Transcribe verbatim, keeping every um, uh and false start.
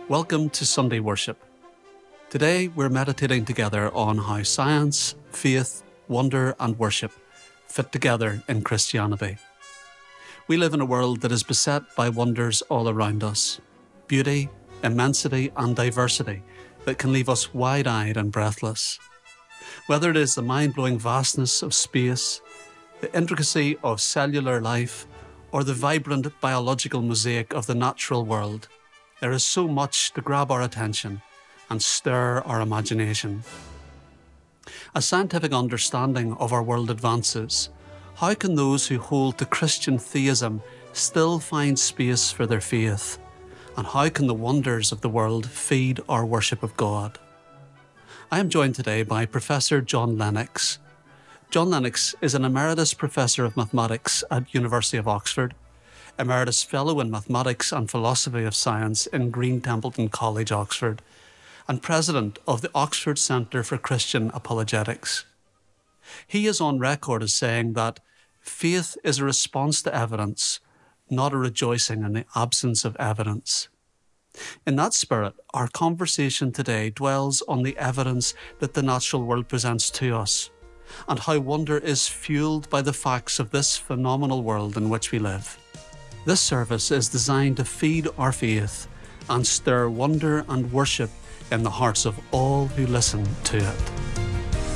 Welcome to Sunday Worship. Today we're meditating together on how science, faith, wonder and worship fit together in Christianity. We live in a world that is beset by wonders all around us. Beauty, immensity and diversity that can leave us wide-eyed and breathless. Whether it is the mind-blowing vastness of space, the intricacy of cellular life, or the vibrant biological mosaic of the natural world, there is so much to grab our attention and stir our imagination. As scientific understanding of our world advances, how can those who hold to Christian theism still find space for their faith? And how can the wonders of the world feed our worship of God? I am joined today by Professor John Lennox. John Lennox is an Emeritus Professor of Mathematics at University of Oxford, Emeritus Fellow in Mathematics and Philosophy of Science in Green Templeton College, Oxford, and President of the Oxford Centre for Christian Apologetics. He is on record as saying that faith is a response to evidence, not a rejoicing in the absence of evidence. In that spirit, our conversation today dwells on the evidence that the natural world presents to us, and how wonder is fueled by the facts of this phenomenal world in which we live. This service is designed to feed our faith and stir wonder and worship in the hearts of all who listen to it.